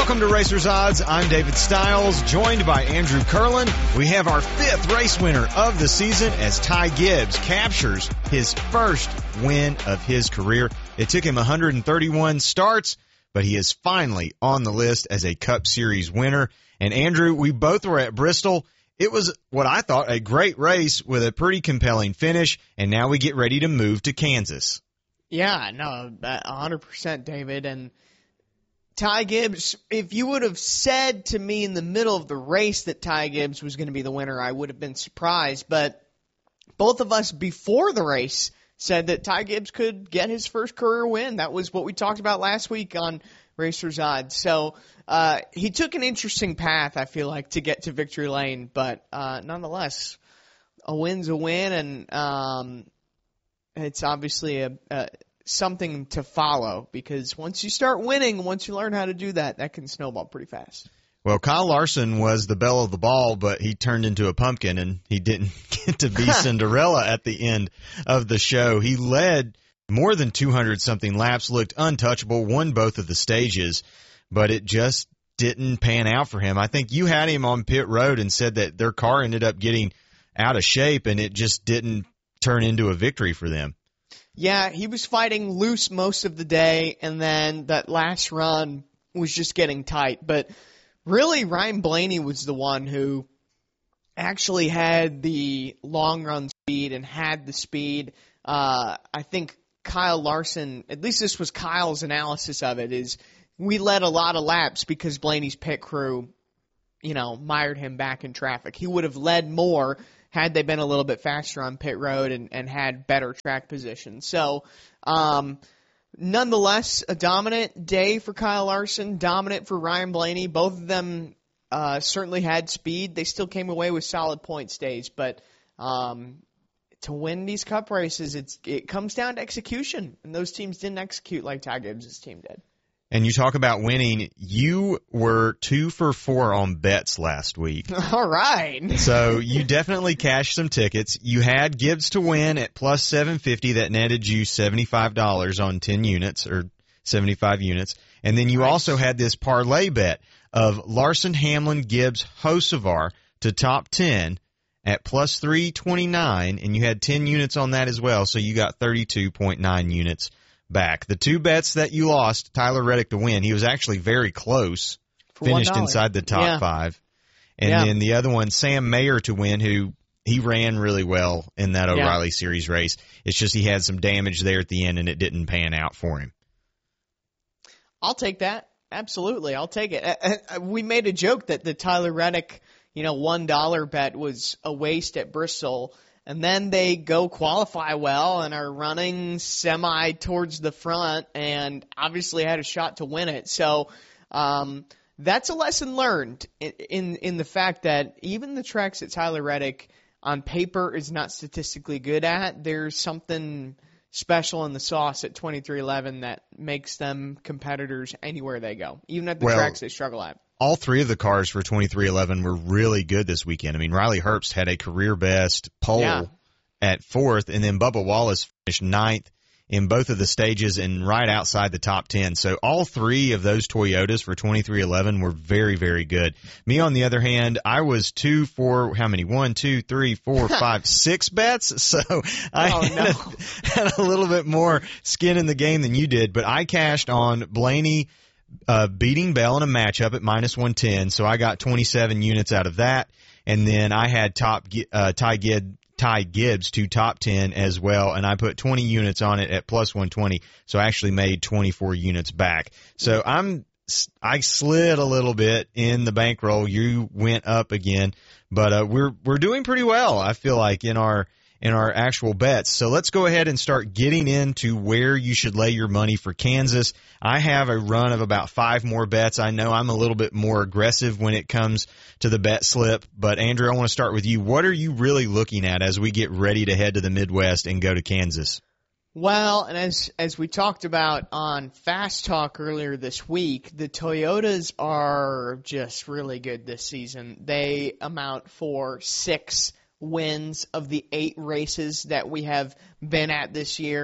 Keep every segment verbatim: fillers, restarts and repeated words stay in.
Welcome to Racers Odds. I'm David Stiles, joined by Andrew Curlin. We have our fifth race winner of the season as Ty Gibbs captures his first win of his career. It took him one hundred thirty-one starts, but he is finally on the list as a Cup Series winner. And Andrew, we both were at Bristol. It was what I thought a great race with a pretty compelling finish, and now we get ready to move to Kansas. Yeah, no, one hundred percent, David. And Ty Gibbs, if you would have said to me in the middle of the race that Ty Gibbs was going to be the winner, I would have been surprised. But both of us before the race said that Ty Gibbs could get his first career win. That was what we talked about last week on Racers Odds. So uh, he took an interesting path, I feel like, to get to victory lane. But uh, nonetheless, a win's a win, and um, it's obviously a, a something to follow, because once you start winning, once you learn how to do that, that can snowball pretty fast. Well, Kyle Larson was the belle of the ball, but he turned into a pumpkin, and he didn't get to be Cinderella at the end of the show. He led more than two hundred something laps, looked untouchable, won both of the stages, but it just didn't pan out for him. I think you had him on pit road and said that their car ended up getting out of shape, and it just didn't turn into a victory for them. Yeah, he was fighting loose most of the day, and then that last run was just getting tight. But really, Ryan Blaney was the one who actually had the long run speed and had the speed. Uh, I think Kyle Larson, at least this was Kyle's analysis of it, is we led a lot of laps because Blaney's pit crew, you know, mired him back in traffic. He would have led more had they been a little bit faster on pit road and, and had better track position. So, um, nonetheless, a dominant day for Kyle Larson, dominant for Ryan Blaney. Both of them uh, certainly had speed. They still came away with solid points days, but um, to win these Cup races, it's it comes down to execution, and those teams didn't execute like Ty Gibbs' team did. And you talk about winning, you were two for four on bets last week. All right. So you definitely cashed some tickets. You had Gibbs to win at plus seven fifty. That netted you seventy-five dollars on ten units, or seventy-five units. And then you nice. also had this parlay bet of Larson, Hamlin, Gibbs, Hocevar to top ten at plus three twenty-nine, and you had ten units on that as well, so you got thirty-two point nine units back. The two bets that you lost, Tyler Reddick to win, he was actually very close, For finished one dollar. inside the top yeah. five. And yeah. then the other one, Sam Mayer to win, who he ran really well in that O'Reilly yeah. Series race. It's just he had some damage there at the end, and it didn't pan out for him. I'll take that. Absolutely, I'll take it. We made a joke that the Tyler Reddick, you know, one dollar bet was a waste at Bristol. And then they go qualify well and are running semi towards the front and obviously had a shot to win it. So um, that's a lesson learned in, in in the fact that even the tracks that Tyler Reddick on paper is not statistically good at, there's something special in the sauce at twenty-three eleven that makes them competitors anywhere they go, even at the well, tracks they struggle at. All three of the cars for twenty-three eleven were really good this weekend. I mean, Riley Herbst had a career best pole yeah. at fourth, and then Bubba Wallace finished ninth in both of the stages and right outside the top ten. So all three of those Toyotas for twenty-three eleven were very, very good. Me, on the other hand, I was two for, how many? One, two, three, four, five, six bets. So I oh, had, no. a, had a little bit more skin in the game than you did, but I cashed on Blaney Uh, beating Bell in a matchup at minus one ten, so I got twenty-seven units out of that. And then I had top uh, Ty, Gibbs, Ty Gibbs to top ten as well, and I put twenty units on it at plus one twenty, so I actually made twenty-four units back. So I'm I slid a little bit in the bankroll. You went up again, but uh, we're we're doing pretty well, I feel like, in our in our actual bets. So let's go ahead and start getting into where you should lay your money for Kansas. I have a run of about five more bets. I know I'm a little bit more aggressive when it comes to the bet slip, but Andrew, I want to start with you. What are you really looking at as we get ready to head to the Midwest and go to Kansas? Well, and as as we talked about on Fast Talk earlier this week, the Toyotas are just really good this season. They amount for six wins of the eight races that we have been at this year,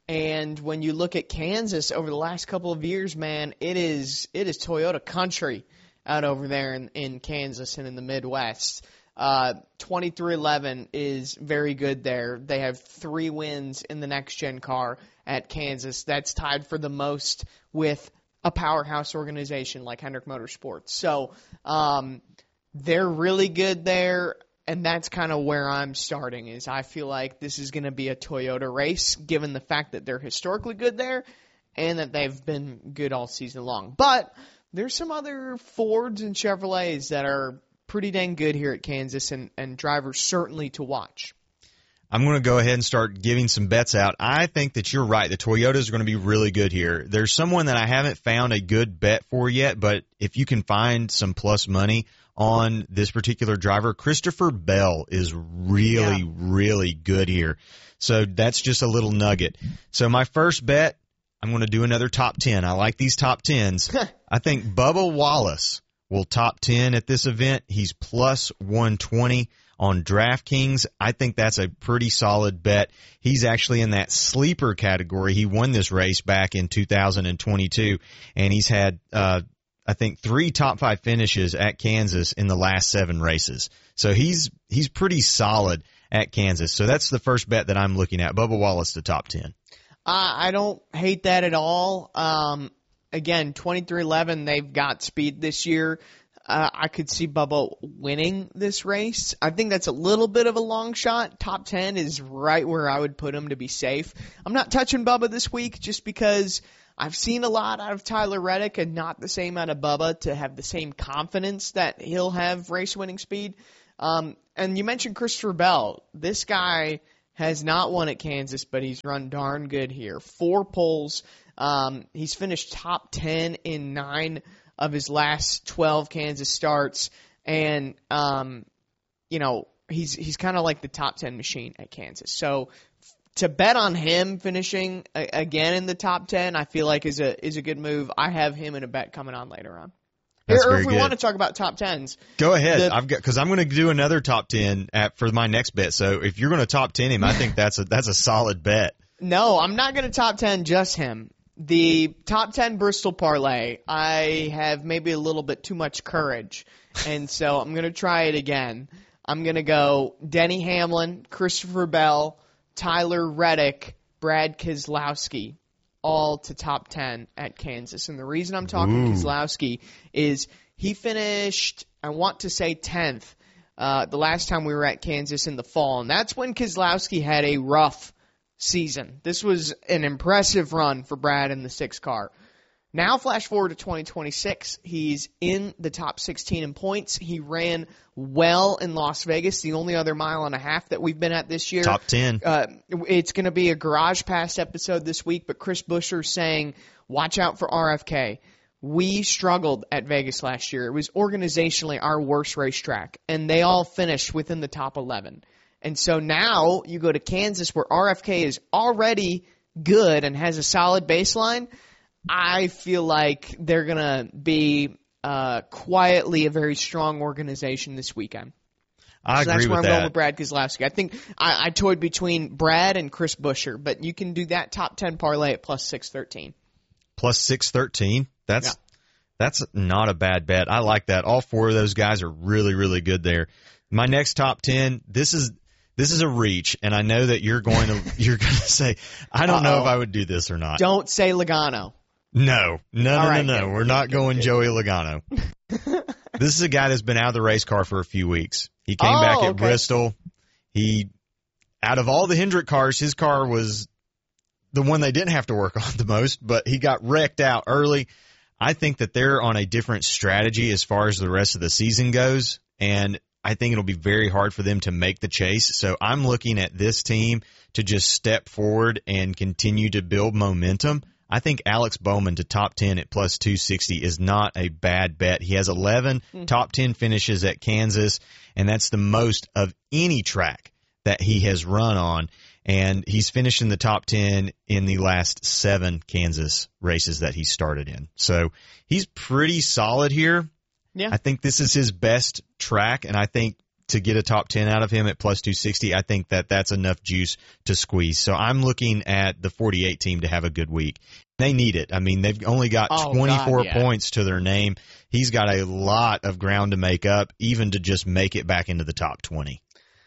And when you look at Kansas over the last couple of years, man, it is it is Toyota country out over there in, in Kansas and in the Midwest. Uh, twenty-three eleven is very good there. They have three wins in the next-gen car at Kansas. That's tied for the most with a powerhouse organization like Hendrick Motorsports. So um, they're really good there. And that's kind of where I'm starting, is I feel like this is going to be a Toyota race, given the fact that they're historically good there and that they've been good all season long. But there's some other Fords and Chevrolets that are pretty dang good here at Kansas, and, and drivers certainly to watch. I'm going to go ahead and start giving some bets out. I think that you're right. The Toyotas are going to be really good here. There's someone that I haven't found a good bet for yet, but if you can find some plus money on this particular driver, Christopher Bell is really, yeah. really good here. So that's just a little nugget. So my first bet, I'm going to do another top ten. I like these top tens. I think Bubba Wallace will top ten at this event. He's plus one twenty on DraftKings. I think that's a pretty solid bet. He's actually in that sleeper category. He won this race back in two thousand twenty-two, and he's had uh I think three top five finishes at Kansas in the last seven races. So he's he's pretty solid at Kansas. So that's the first bet that I'm looking at. Bubba Wallace to top ten. Uh, I don't hate that at all. Um, again, twenty-three eleven, they've got speed this year. Uh, I could see Bubba winning this race. I think that's a little bit of a long shot. Top ten is right where I would put him to be safe. I'm not touching Bubba this week just because I've seen a lot out of Tyler Reddick and not the same out of Bubba to have the same confidence that he'll have race-winning speed. Um, and you mentioned Christopher Bell. This guy has not won at Kansas, but he's run darn good here. Four poles. Um, he's finished top ten in nine of his last twelve Kansas starts. And, um, you know, he's he's kind of like the top ten machine at Kansas. So to bet on him finishing a, again in the top ten, I feel like is a is a good move. I have him in a bet coming on later on. That's or very if we good. want to talk about top tens, go ahead. The, I've got because I'm going to do another top ten at, for my next bet. So if you're going to top ten him, I think that's a that's a solid bet. No, I'm not going to top ten just him. The top ten Bristol parlay, I have maybe a little bit too much courage, and so I'm going to try it again. I'm going to go Denny Hamlin, Christopher Bell, Tyler Reddick, Brad Keselowski, all to top ten at Kansas. And the reason I'm talking Ooh. Keselowski is he finished, I want to say tenth, uh, the last time we were at Kansas in the fall. And that's when Keselowski had a rough season. This was an impressive run for Brad in the six car. Now flash forward to twenty twenty-six. He's in the top sixteen in points. He ran well in Las Vegas, the only other mile and a half that we've been at this year. Top ten. Uh, it's going to be a Garage Pass episode this week, but Chris Buescher saying, watch out for R F K. We struggled at Vegas last year. It was organizationally our worst racetrack, and they all finished within the top eleven. And so now you go to Kansas where R F K is already good and has a solid baseline. I feel like they're going to be uh, quietly a very strong organization this weekend. I so agree that's where with I'm that. going with Brad Keselowski. I think I, I toyed between Brad and Chris Buescher, but you can do that top ten parlay at plus six thirteen. Plus six thirteen? That's, yeah. that's not a bad bet. I like that. All four of those guys are really, really good there. My next top ten, this is this is a reach, and I know that you're going to you're going to say, I don't Uh-oh. know if I would do this or not. Don't say Logano. No, no, no, right, no, no. good, We're good, not good, going good. Joey Logano. This is a guy that's been out of the race car for a few weeks. He came oh, back at okay. Bristol. He, out of all the Hendrick cars, his car was the one they didn't have to work on the most, but he got wrecked out early. I think that they're on a different strategy as far as the rest of the season goes, and I think it'll be very hard for them to make the chase. So I'm looking at this team to just step forward and continue to build momentum. I think Alex Bowman to top ten at plus two sixty is not a bad bet. He has eleven mm-hmm. top ten finishes at Kansas, and that's the most of any track that he has run on. And he's finished in the top ten in the last seven Kansas races that he started in. So he's pretty solid here. Yeah. I think this is his best track, and I think to get a top ten out of him at plus two sixty, I think that that's enough juice to squeeze. So I'm looking at the forty-eight team to have a good week. They need it. I mean, they've only got oh, twenty-four God, yeah. points to their name. He's got a lot of ground to make up, even to just make it back into the top twenty.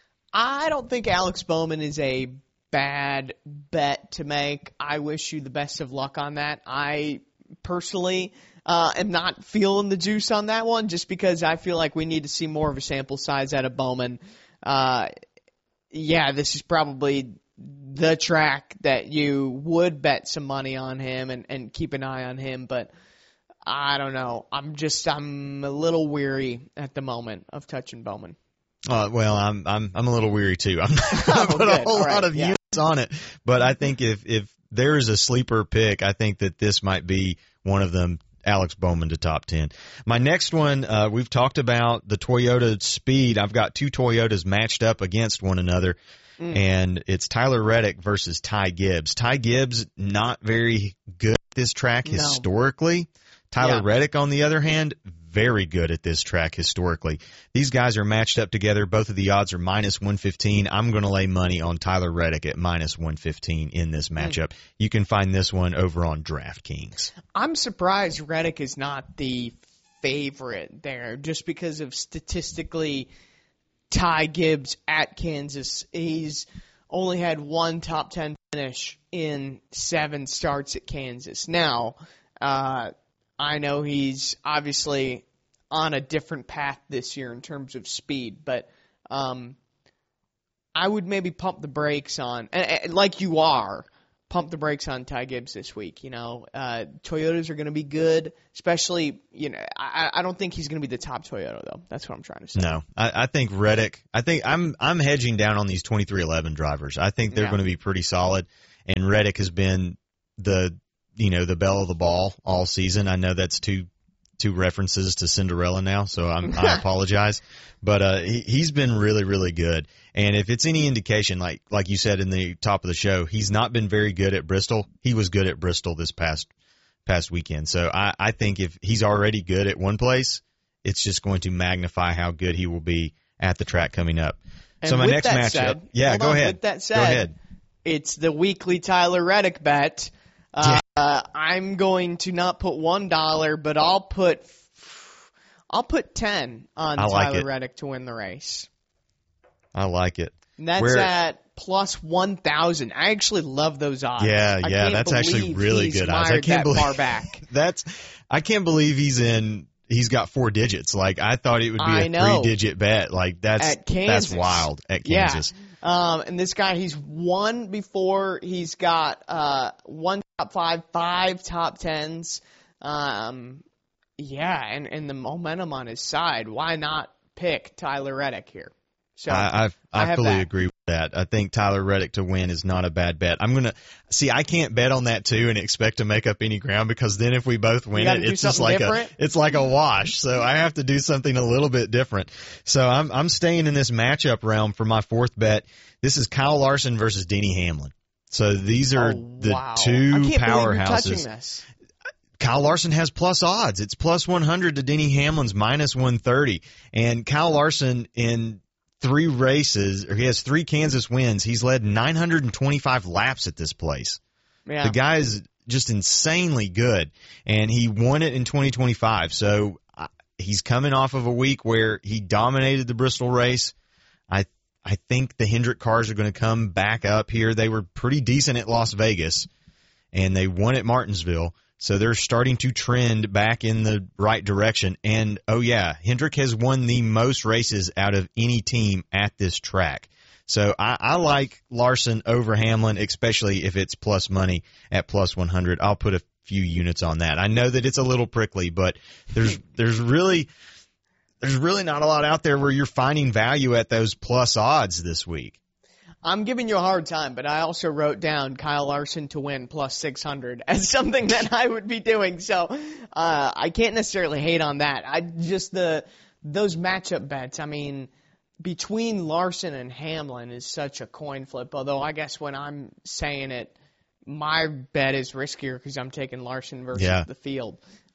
I don't think Alex Bowman is a bad bet to make. I wish you the best of luck on that. I personally uh, am not feeling the juice on that one just because I feel like we need to see more of a sample size out of Bowman. Uh, yeah, this is probably the track that you would bet some money on him and, and keep an eye on him, but I don't know. I'm just I'm a little weary at the moment of touching Bowman. Uh, well, I'm I'm I'm a little weary too. I'm not going to Oh, put a good. whole All right, lot of yeah. units on it, but I think if if there is a sleeper pick, I think that this might be one of them. Alex Bowman to top ten. My next one, uh, we've talked about the Toyota Speed. I've got two Toyotas matched up against one another, mm. and it's Tyler Reddick versus Ty Gibbs. Ty Gibbs, not very good at this track No. historically. Tyler Yeah. Reddick, on the other hand, very good at this track historically. These guys are matched up together. Both of the odds are minus one fifteen. I'm going to lay money on Tyler Reddick at minus one fifteen in this matchup. Mm. You can find this one over on DraftKings. I'm surprised Reddick is not the favorite there just because of statistically Ty Gibbs at Kansas. He's only had one top ten finish in seven starts at Kansas. Now, uh, I know he's obviously on a different path this year in terms of speed, but um, I would maybe pump the brakes on, and, and like you are, pump the brakes on Ty Gibbs this week. You know, uh, Toyotas are going to be good, especially, you know, I, I don't think he's going to be the top Toyota, though. That's what I'm trying to say. No, I, I think Reddick, I think I'm I'm hedging down on these twenty-three eleven drivers. I think they're Yeah. going to be pretty solid, and Reddick has been the you know, the belle of the ball all season. I know that's two two references to Cinderella now, so I'm, I apologize. But uh, he, he's been really, really good. And if it's any indication, like like you said in the top of the show, he's not been very good at Bristol. He was good at Bristol this past past weekend. So I, I think if he's already good at one place, it's just going to magnify how good he will be at the track coming up. And so my with next that matchup, said, yeah, hold go on, ahead. With that said, go ahead. It's the weekly Tyler Reddick bet. Uh, uh, I'm going to not put one dollar, but I'll put I'll put ten on I like Tyler it. Reddick to win the race. I like it. And that's Where- at plus one thousand. I actually love those odds. Yeah, I yeah, can't that's actually believe really he's good odds. I mired can't that believe far back. That's I can't believe he's in. He's got four digits. Like I thought it would be I a know. three-digit bet. Like that's At Kansas. that's wild at Kansas. Yeah. Um, and this guy, he's won before. He's got uh, one top five, five top tens. Um, yeah, and, and the momentum on his side. Why not pick Tyler Reddick here? So I I, I, I have fully that. agree with that. I think Tyler Reddick to win is not a bad bet. I'm gonna see. I can't bet on that too and expect to make up any ground because then if we both win gotta it, do it's just something like different? a it's like a wash. So I have to do something a little bit different. So I'm I'm staying in this matchup realm for my fourth bet. This is Kyle Larson versus Denny Hamlin. So these are Oh, the wow. two I can't believe you're touching powerhouses. this. Kyle Larson has plus odds. It's plus one hundred to Denny Hamlin's minus one thirty. And Kyle Larson in three races, or he has three Kansas wins. He's led nine hundred twenty-five laps at this place. Yeah. The guy is just insanely good, and he won it in twenty twenty-five. So uh, he's coming off of a week where he dominated the Bristol race. I I think the Hendrick cars are going to come back up here. They were pretty decent at Las Vegas, and they won at Martinsville. So they're starting to trend back in the right direction. And, oh, yeah, Hendrick has won the most races out of any team at this track. So I, I like Larson over Hamlin, especially if it's plus money at plus one hundred. I'll put a few units on that. I know that it's a little prickly, but there's there's really there's really not a lot out there where you're finding value at those plus odds this week. I'm giving you a hard time, but I also wrote down Kyle Larson to win plus six hundred as something that I would be doing. So uh, I can't necessarily hate on that. I just the those matchup bets. I mean, between Larson and Hamlin is such a coin flip. Although I guess when I'm saying it, my bet is riskier because I'm taking Larson versus Yeah. the field.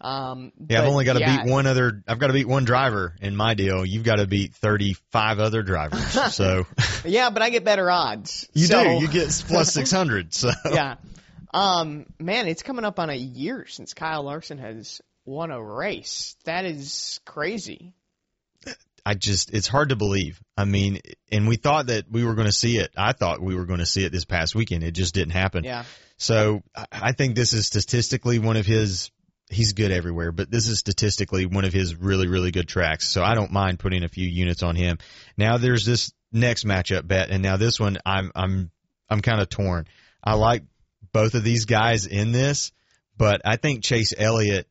Um, yeah, I've but, only got to yeah, beat one other. I've got to beat one driver in my deal. You've got to beat thirty-five other drivers. So yeah, but I get better odds. you so, do. You get plus six hundred. So yeah. Um, man, it's coming up on a year since Kyle Larson has won a race. That is crazy. I just, it's hard to believe. I mean, and we thought that we were going to see it. I thought we were going to see it this past weekend. It just didn't happen. Yeah. So I think this is statistically one of his, he's good everywhere, but this is statistically one of his really, really good tracks. So I don't mind putting a few units on him. Now there's this next matchup bet, and now this one I'm, I'm, I'm kind of torn. I like both of these guys in this, but I think Chase Elliott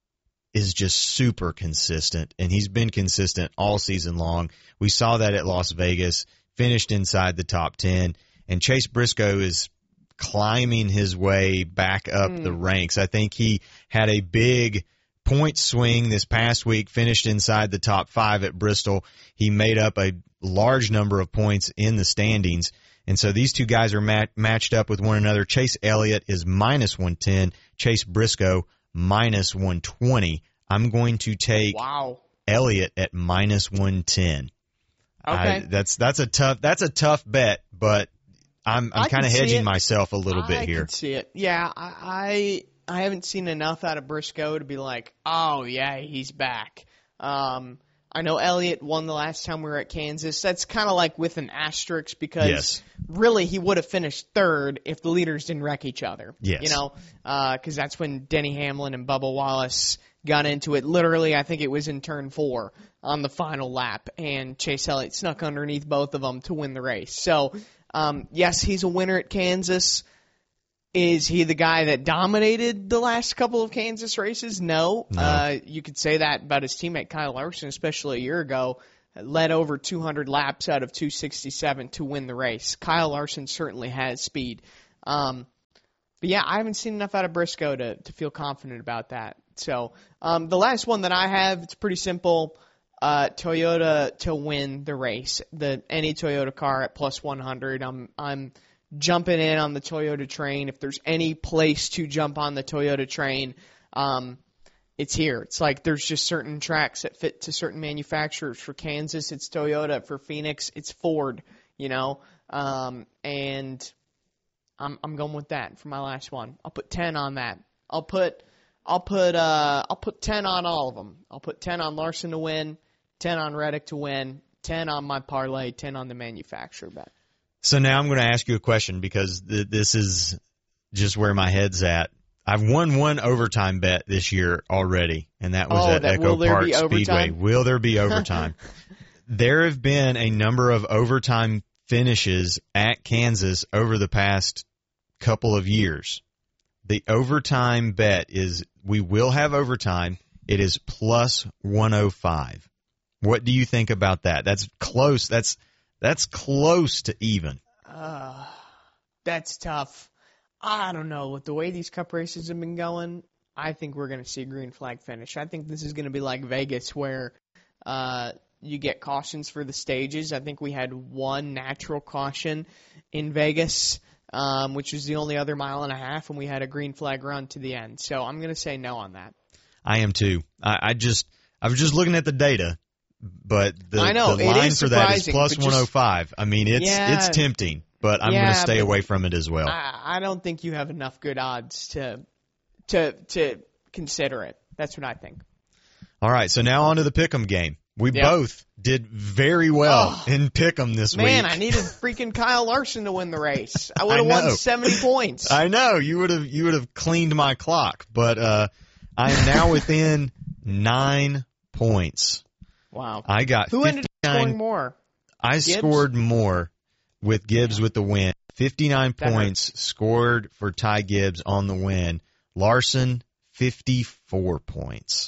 is just super consistent, and he's been consistent all season long. We saw that at Las Vegas, finished inside the top ten, and Chase Briscoe is climbing his way back up mm. the ranks. I think he had a big point swing this past week, finished inside the top five at Bristol. He made up a large number of points in the standings, and so these two guys are mat- matched up with one another. Chase Elliott is minus one ten, Chase Briscoe minus one twenty. I'm going to take wow. Elliott at minus one ten. Okay. I, that's that's a tough that's a tough bet, but I'm I'm kind of hedging myself a little I bit here. I can see it. Yeah, I, I I haven't seen enough out of Briscoe to be like, oh yeah, he's back. Um, I know Elliott won the last time we were at Kansas. That's kind of like with an asterisk because yes. really he would have finished third if the leaders didn't wreck each other. Yes. You know, because uh, that's when Denny Hamlin and Bubba Wallace got into it. Literally, I think it was in turn four on the final lap, and Chase Elliott snuck underneath both of them to win the race. So, um, yes, he's a winner at Kansas. Is he the guy that dominated the last couple of Kansas races? No. no. Uh, you could say that about his teammate Kyle Larson, especially a year ago. Led over two hundred laps out of two sixty-seven to win the race. Kyle Larson certainly has speed. Um, but, yeah, I haven't seen enough out of Briscoe to, to feel confident about that. So um, the last one that I have, it's pretty simple. Uh, Toyota to win the race. The any Toyota car at plus one hundred. I'm I'm jumping in on the Toyota train. If there's any place to jump on the Toyota train, um, it's here. It's like there's just certain tracks that fit to certain manufacturers. For Kansas, it's Toyota. For Phoenix, it's Ford. You know, um, and I'm I'm going with that for my last one. I'll put ten on that. I'll put I'll put uh I'll put ten on all of them. I'll put ten on Larson to win, ten on Reddick to win, ten on my parlay, ten on the manufacturer bet. So now I'm going to ask you a question because th- this is just where my head's at. I've won one overtime bet this year already, and that was oh, at that, Echo Park Speedway. Overtime? Will there be overtime? There have been a number of overtime finishes at Kansas over the past couple of years. The overtime bet is we will have overtime. It is plus one oh five. What do you think about that? That's close. That's that's close to even. Uh, that's tough. I don't know. With the way these cup races have been going, I think we're going to see a green flag finish. I think this is going to be like Vegas where uh, you get cautions for the stages. I think we had one natural caution in Vegas, um, which was the only other mile and a half, and we had a green flag run to the end. So I'm going to say no on that. I am too. I, I just I was just looking at the data, but the, I know, the it line is for that is surprising, plus but just- one oh five. I mean, it's Yeah. it's tempting, but I'm Yeah, going to stay but away from it as well. I, I don't think you have enough good odds to to to consider it. That's what I think. All right, so now on to the Pick'em game. We Yep. both did very well Oh, in Pick'em this Man, week. I needed freaking Kyle Larson to win the race. I would I have won know. seventy points. I know you would have you would have cleaned my clock, but uh, I am now within nine points. Wow. I got Who ended up scoring fifty-nine. more? I Gibbs? scored more with Gibbs with the win. fifty-nine That points scored for Ty Gibbs on the win. Larson, fifty-four points.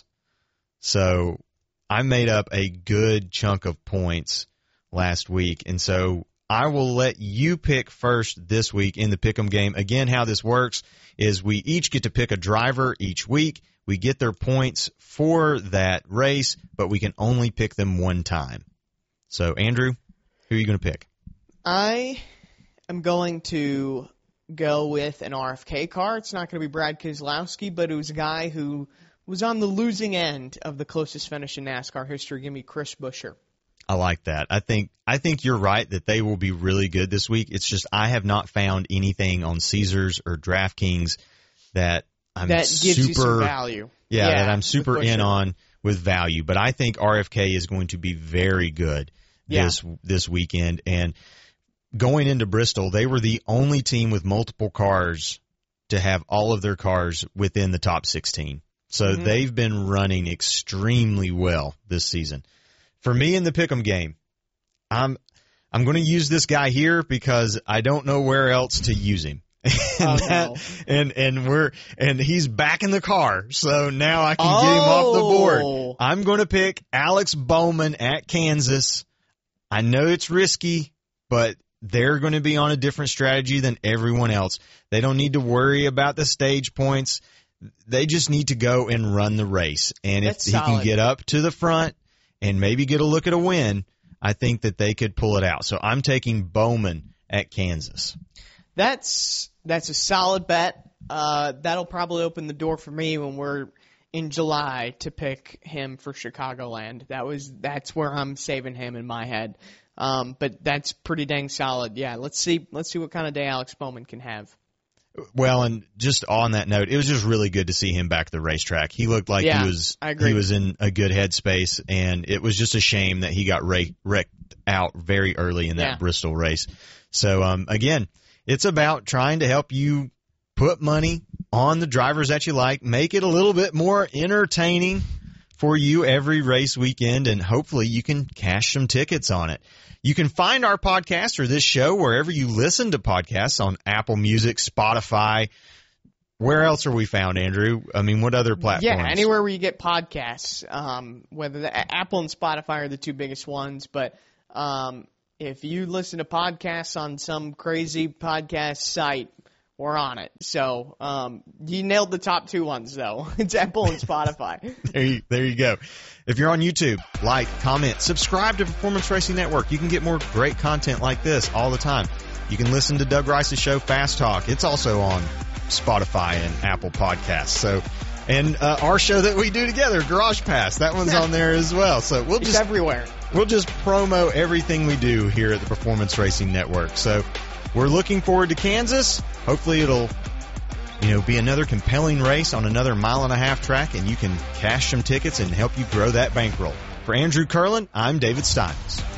So I made up a good chunk of points last week. And so I will let you pick first this week in the Pick'em game. Again, how this works is we each get to pick a driver each week. We get their points for that race, but we can only pick them one time. So, Andrew, who are you going to pick? I am going to go with an R F K car. It's not going to be Brad Keselowski, but it was a guy who was on the losing end of the closest finish in NASCAR history. Give me Chris Buescher. I like that. I think I think you're right that they will be really good this week. It's just I have not found anything on Caesars or DraftKings that I'm that super gives you some value. Yeah, yeah that I'm super in on with value. But I think R F K is going to be very good this yeah. this weekend. And going into Bristol, they were the only team with multiple cars to have all of their cars within the top sixteen. So mm-hmm. they've been running extremely well this season. For me in the Pick'em game, I'm I'm going to use this guy here because I don't know where else to use him. and, oh, that, no. and and we're and he's back in the car, so now I can oh. get him off the board. I'm going to pick Alex Bowman at Kansas. I know it's risky, but they're going to be on a different strategy than everyone else. They don't need to worry about the stage points. They just need to go and run the race. And That's if solid. he can get up to the front and maybe get a look at a win, I think that they could pull it out. So I'm taking Bowman at Kansas. That's that's a solid bet. Uh, that'll probably open the door for me when we're in July to pick him for Chicagoland. That was that's where I'm saving him in my head. Um, but that's pretty dang solid. Yeah, let's see let's see what kind of day Alex Bowman can have. Well, and just on that note, it was just really good to see him back at the racetrack. He looked like yeah, he was I agree. he was in a good headspace, and it was just a shame that he got ra- wrecked out very early in that yeah. Bristol race. So, um, again, it's about trying to help you put money on the drivers that you like, make it a little bit more entertaining for you every race weekend, and hopefully you can cash some tickets on it. You can find our podcast or this show wherever you listen to podcasts on Apple Music, Spotify. Where else are we found, Andrew? I mean, what other platforms? Yeah, anywhere where you get podcasts. Um, whether the, Apple and Spotify are the two biggest ones, but um, if you listen to podcasts on some crazy podcast site, we're on it. So um, you nailed the top two ones, though. It's Apple and Spotify. there, you, there you go. If you're on YouTube, like, comment, subscribe to Performance Racing Network. You can get more great content like this all the time. You can listen to Doug Rice's show, Fast Talk. It's also on Spotify and Apple Podcasts. So, and uh, our show that we do together, Garage Pass, that one's on there as well. So we'll it's just everywhere. We'll just promo everything we do here at the Performance Racing Network. So we're looking forward to Kansas. Hopefully it'll, you know, be another compelling race on another mile and a half track, and you can cash some tickets and help you grow that bankroll. For Andrew Curlin, I'm David Steins.